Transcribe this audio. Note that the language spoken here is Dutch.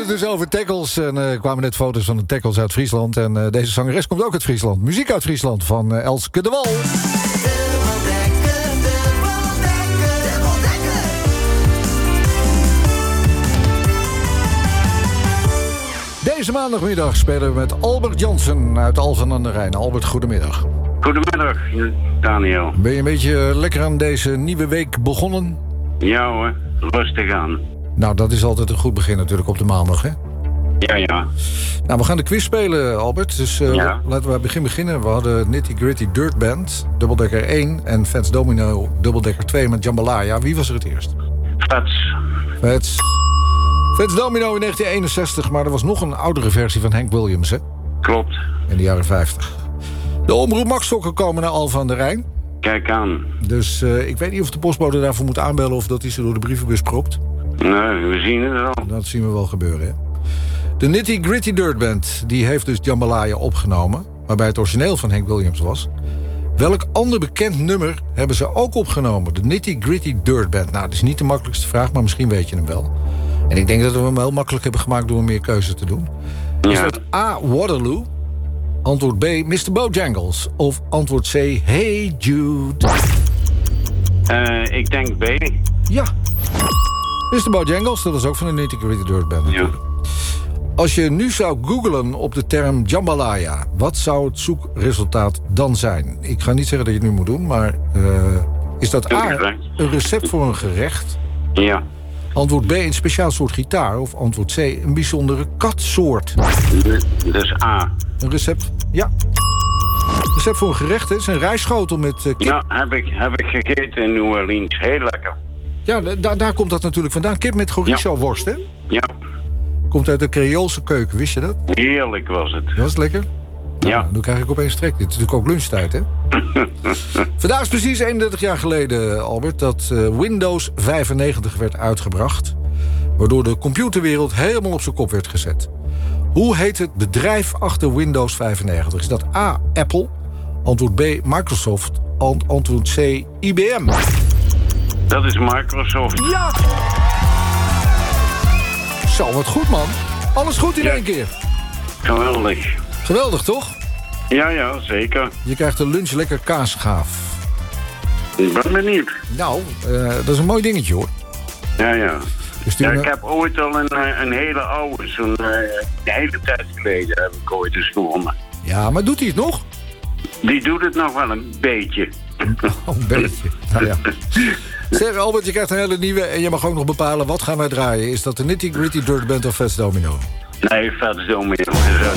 het dus over tackles. En er kwamen net foto's van de tackles uit Friesland. En deze zangeres komt ook uit Friesland. Muziek uit Friesland van Elske de Wal. Deze maandagmiddag spelen we met Albert Jansen uit Alphen aan de Rijn. Albert, goedemiddag. Goedemiddag, Daniel. Ben je een beetje lekker aan deze nieuwe week begonnen? Ja hoor, rustig aan. Nou, dat is altijd een goed begin natuurlijk op de maandag, hè? Ja. Nou, we gaan de quiz spelen, Albert. Dus Ja. laten we bij begin beginnen. We hadden Nitty Gritty Dirt Band, dubbeldekker 1... en Fats Domino, dubbeldekker 2 met Jambalaya. Wie was er het eerst? Fats Domino in 1961, maar er was nog een oudere versie van Hank Williams, hè? Klopt. In de jaren 50. De Omroep Maxsokken komen naar Alphen aan de Rijn. Kijk aan. Dus ik weet niet of de postbode daarvoor moet aanbellen of dat hij ze door de brievenbus propt. Nee, we zien het al. Dat zien we wel gebeuren, hè? De Nitty Gritty Dirt Band die heeft dus Jambalaya opgenomen, waarbij het origineel van Hank Williams was. Welk ander bekend nummer hebben ze ook opgenomen? De Nitty Gritty Dirt Band. Nou, dat is niet de makkelijkste vraag, maar misschien weet je hem wel. En ik denk dat we hem heel makkelijk hebben gemaakt door meer keuze te doen. Ja. Is dat A, Waterloo? Antwoord B, Mr. Bojangles? Of antwoord C, Hey Jude? Ik denk B. Ja. Mr. Bojangles, dat is ook van de Nitty Gritty Dirt Band natuurlijk. Ja. Als je nu zou googlen op de term Jambalaya, wat zou het zoekresultaat dan zijn? Ik ga niet zeggen dat je het nu moet doen, maar is dat A, een recept voor een gerecht? Ja. Antwoord B, een speciaal soort gitaar? Of antwoord C, een bijzondere katsoort? Dus A. Een recept, ja. Recept voor een gerecht, hè? Het is een rijstschotel met kip. Ja, heb ik gegeten in New Orleans. Heel lekker. Ja, daar komt dat natuurlijk vandaan. Kip met chorizo-worst, hè? Ja. Komt uit de Creoolse keuken, wist je dat? Heerlijk was het. Was het lekker? Ja. Nou, nu krijg ik opeens trek. Dit is natuurlijk ook lunchtijd, hè? Vandaag is precies 31 jaar geleden, Albert, dat Windows 95 werd uitgebracht. Waardoor de computerwereld helemaal op zijn kop werd gezet. Hoe heet het bedrijf achter Windows 95? Is dat A, Apple? Antwoord B, Microsoft? Antwoord C, IBM? Dat is Microsoft. Ja! Zo, wat goed, man. Alles goed in één keer. Geweldig. Geweldig, toch? Ja, zeker. Je krijgt een lunch lekker kaasgaaf. Ik ben benieuwd. Nou, dat is een mooi dingetje, hoor. Ja. Dus Ja, ik heb ooit al een hele oude, zo'n de hele tijd geleden heb ik ooit eens gewonnen. Ja, maar doet hij het nog? Die doet het nog wel een beetje. Oh, een beetje. Nou ja. Zeg, Albert, je krijgt een hele nieuwe en je mag ook nog bepalen wat gaan wij draaien. Is dat de Nitty Gritty Dirt Band of Fats Domino? Nee, Fats Domino.